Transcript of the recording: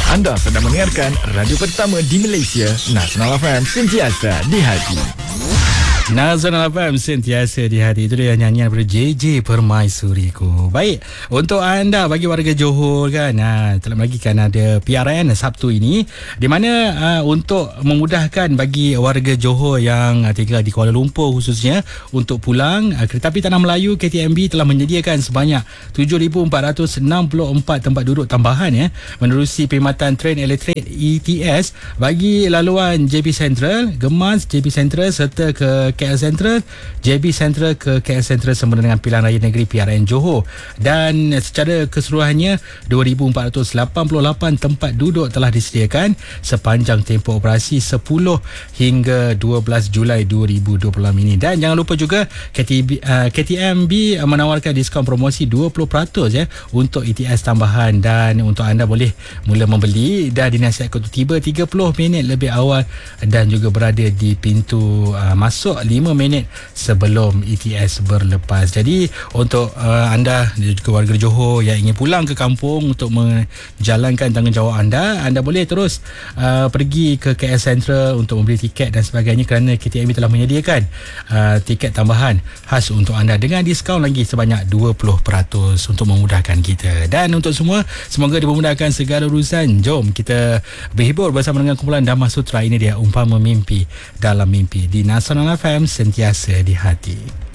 Anda sedang mendengarkan radio pertama di Malaysia, Nasional FM, sentiasa di hati. Nasional FM sentiasa di hati. Itu dia nyanyian daripada JJ Permaisuriku. Baik, untuk anda bagi warga Johor kan, terlebih lagi kan ada PRN Sabtu ini, di mana untuk memudahkan bagi warga Johor yang tinggal di Kuala Lumpur khususnya untuk pulang, Kereta Api Tanah Melayu KTMB telah menyediakan sebanyak 7,464 tempat duduk tambahan menerusi perkhidmatan tren elektrik ETS bagi laluan JB Central, Gemas, JB Central serta ke KL Central, JB Central ke KL Central sempena dengan Pilihan Raya Negeri PRN Johor. Dan secara keseluruhannya 2,488 tempat duduk telah disediakan sepanjang tempoh operasi 10 hingga 12 Julai 2020 ini. Dan jangan lupa juga KTMB menawarkan diskaun promosi 20% untuk ETS tambahan, dan untuk anda boleh mula membeli dan dinasihatkan untuk tiba 30 minit lebih awal dan juga berada di pintu masuk 5 minit sebelum ETS berlepas. Jadi untuk anda dan juga warga Johor yang ingin pulang ke kampung untuk menjalankan tanggungjawab anda boleh terus pergi ke KL Central untuk membeli tiket dan sebagainya, kerana KTMB telah menyediakan tiket tambahan khas untuk anda dengan diskaun lagi sebanyak 20% untuk memudahkan kita. Dan untuk semua, semoga dimudahkan segala urusan. Jom kita berhibur bersama dengan kumpulan Dhamma Sutra. Ini dia Umpama Mimpi Dalam Mimpi di Nasional FM, sentiasa di hati.